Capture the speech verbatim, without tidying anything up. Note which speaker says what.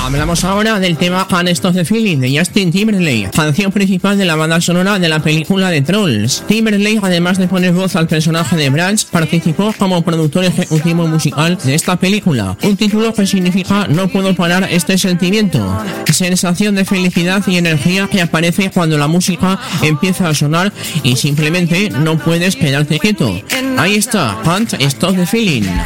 Speaker 1: Hablamos ahora del tema Can't Stop the Feeling de Justin Timberlake, canción principal de la banda sonora de la película de Trolls. Timberlake, además de poner voz al personaje de Branch, participó como productor ejecutivo musical de esta película, un título que significa no puedo parar este sentimiento, sensación de felicidad y energía que aparece cuando la música empieza a sonar y simplemente no puedes quedarte quieto. Ahí está, Can't Stop the Feeling.